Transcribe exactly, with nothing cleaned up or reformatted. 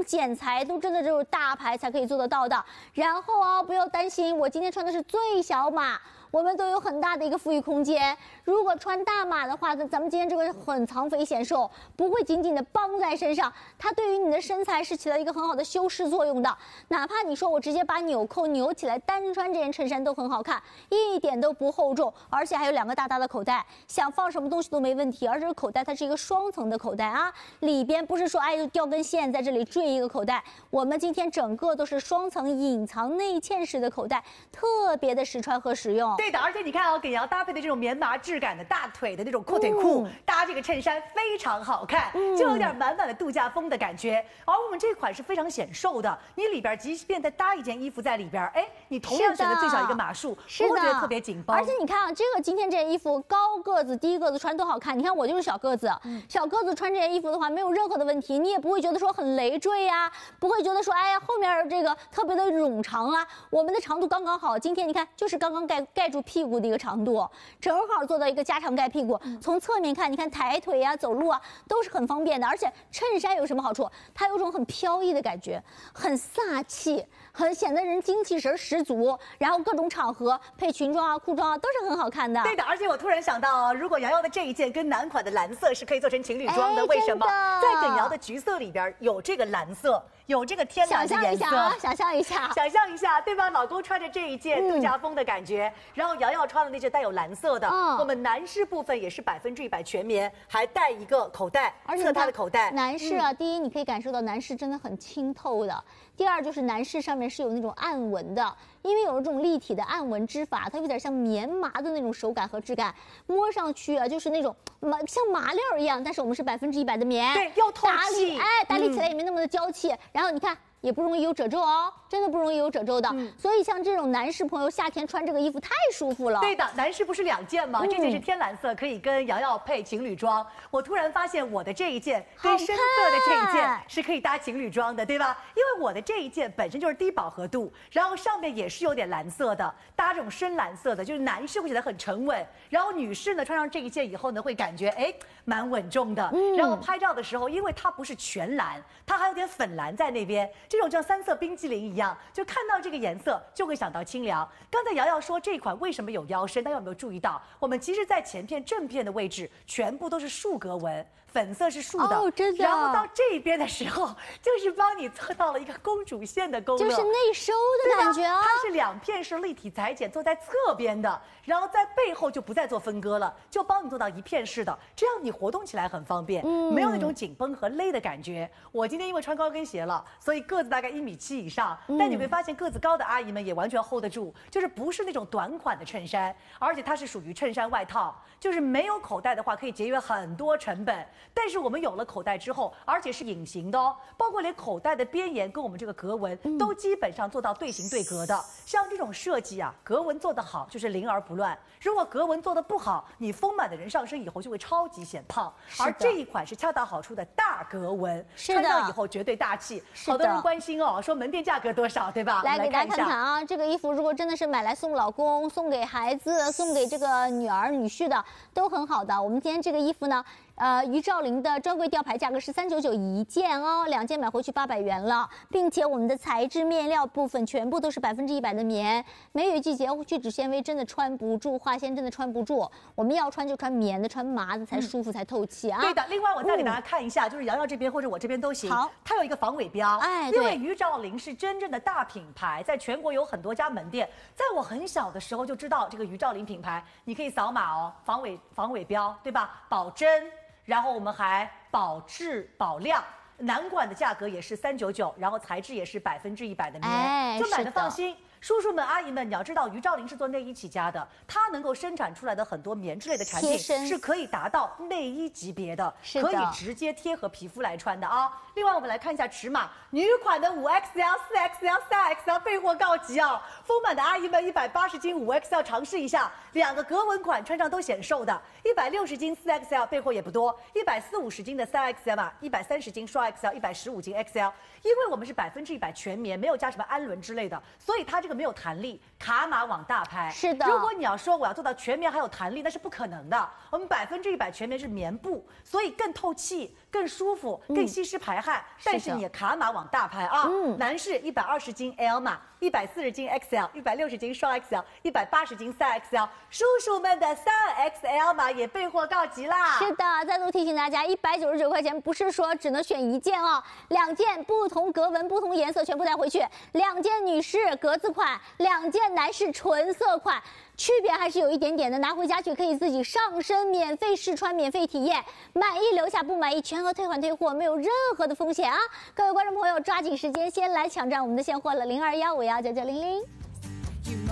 种剪裁都真的只有大牌才可以做得到的。然后啊，不要担心，我今天穿的是最小码。 我们都有很大的一个富裕空间。如果穿大码的话，咱们今天这个很藏肥显瘦，不会紧紧的绑在身上，它对于你的身材是起到一个很好的修饰作用的。哪怕你说我直接把纽扣扭起来单穿这件衬衫都很好看，一点都不厚重，而且还有两个大大的口袋，想放什么东西都没问题。而这个口袋它是一个双层的口袋啊，里边不是说哎掉根线在这里坠一个口袋，我们今天整个都是双层隐藏内嵌式的口袋，特别的实穿和实用。 对的，而且你看哦，给瑶搭配的这种棉麻质感的大腿的那种阔腿裤，嗯、搭这个衬衫非常好看，嗯、就有点满满的度假风的感觉。而我们这款是非常显瘦的，你里边即便再搭一件衣服在里边，哎，你同样选择最小一个码数，不会觉得特别紧绷。 而且你看啊，这个今天这件衣服高个子、低个子穿都好看。你看我就是小个子，嗯、小个子穿这件衣服的话没有任何的问题，你也不会觉得说很累赘呀、啊，不会觉得说哎呀后面这个特别的冗长啊。我们的长度刚刚好，今天你看就是刚刚盖盖住屁股的一个长度，正好做到一个加长盖屁股。从侧面看，你看抬腿呀、啊、走路啊都是很方便的。而且衬衫有什么好处？它有种很飘逸的感觉，很飒气，很显得人精气神十足。然后各种场合配裙装啊、裤装啊都是很好看的。 对的，而且我突然想到，如果瑶瑶的这一件跟男款的蓝色是可以做成情侣装的，哎、为什么？在耿瑶的橘色里边有这个蓝色，有这个天蓝的颜色。 想象一下啊，想象一下， 想象一下，对吧？老公穿着这一件度假风的感觉，嗯、然后瑶瑶穿的那件带有蓝色的，嗯、我们男士部分也是百分之一百全棉，还带一个口袋， 而且它的口袋。 男士啊，嗯、第一你可以感受到男士真的很清透的，第二就是男士上面是有那种暗纹的，因为有这种立体的暗纹织法，它有点像棉麻的那种手感和质感，摸上去啊就是那种麻像麻料一样，但是我们是百分之一百的棉， 对，又透气， 哎，打理起来也没那么的娇气，嗯、然后你看。也不容易有褶皱哦，真的不容易有褶皱的。嗯、所以像这种男士朋友夏天穿这个衣服太舒服了。 对的，男士不是两件吗？嗯、这件是天蓝色，可以跟瑶瑶配情侣装。我突然发现我的这一件跟深色的这一件是可以搭情侣装的，对吧？因为我的这一件本身就是低饱和度，然后上面也是有点蓝色的，搭这种深蓝色的，就是男士会觉得很沉稳，然后女士呢穿上这一件以后呢，会感觉哎蛮稳重的。嗯、然后拍照的时候，因为它不是全蓝，它还有点粉蓝在那边。这种像三色冰激凌一样，就看到这个颜色就会想到清凉。刚才瑶瑶说这款为什么有腰身，大家有没有注意到？我们其实，在前片正片的位置，全部都是竖格纹，粉色是竖的， 哦，真的。 然后到这边的时候，就是帮你做到了一个公主线的功能， 就是内收的感觉啊。 它是两片是立体裁剪做在侧边的，然后在背后就不再做分割了，就帮你做到一片式的，这样你活动起来很方便，嗯、没有那种紧绷和勒的感觉。我今天因为穿高跟鞋了，所以个子大概一米七以上，但你会发现个子高的阿姨们也完全 hold 得住，就是不是那种短款的衬衫，而且它是属于衬衫外套，就是没有口袋的话可以节约很多成本。但是我们有了口袋之后，而且是隐形的哦，包括连口袋的边沿跟我们这个格纹都基本上做到对形对格的。像这种设计啊，格纹做得好就是灵而不乱，如果格纹做得不好，你丰满的人上身以后就会超级显胖。而这一款是恰到好处的大格纹，穿上以后绝对大气。好多人关心哦，说门店价格多少，对吧？ 来给大家看看啊，这个衣服如果真的是买来送老公、送给孩子、送给这个女儿女婿的，都很好的。我们今天这个衣服呢，呃，于兆麟的专柜吊牌价格是三九九一件哦，两件买回去八百元了，并且我们的材质面料部分全部都是百分之一百的棉，梅雨季节聚酯纤维真的穿不住，化纤真的穿不住，我们要穿就穿棉的，穿麻的才舒服、嗯、才透气啊。 对的，另外我再给大家看一下，嗯、就是瑶瑶这边或者我这边都行。好，它有一个防伪标，哎，因为于兆麟是真正的大品牌，在全国有很多家门店，在我很小的时候就知道这个于兆麟品牌，你可以扫码哦，防伪防伪标，对吧？保真。然后我们还保质保量，男款的价格也是三九九，然后材质也是百分之一百的棉，哎、就买的放心。叔叔们、阿姨们，你要知道，于兆麟是做内衣起家的，它能够生产出来的很多棉质类的产品是可以达到内衣级别的，的可以直接贴合皮肤来穿的啊。另外，我们来看一下尺码，女款的五 X L、四 X L、三 X L 备货告急啊！丰满的阿姨们，一百八十斤五 X L 尝试一下，两个格纹款穿上都显瘦的。一百六十斤四 X L 备货也不多，一百四五十斤的三 X L 嘛，一百三十斤双 X L， 一百十五斤 X L。因为我们是百分之一百全棉，没有加什么氨纶之类的，所以它这个没有弹力，卡码往大拍。 是的， 如果你要说我要做到全棉还有弹力，那是不可能的。我们百分之一百全棉是棉布，所以更透气。 更舒服、更吸湿排汗，但是你也卡码往大拍啊。嗯，男士一百二十斤 L 码，一百四十斤 X L， 一百六十斤双 X L， 一百八十斤三 X L， 叔叔们的三 X L 码也备货告急啦。 是的，再度提醒大家，一百九十九块钱不是说只能选一件哦，两件不同格纹、不同颜色全部带回去，两件女士格子款，两件男士纯色款。区别还是有一点点的，拿回家去可以自己上身，免费试穿，免费体验，满意留下，不满意全额退款退货，没有任何的风险啊！各位观众朋友，抓紧时间先来抢占我们的现货了，零二幺五幺九九零零。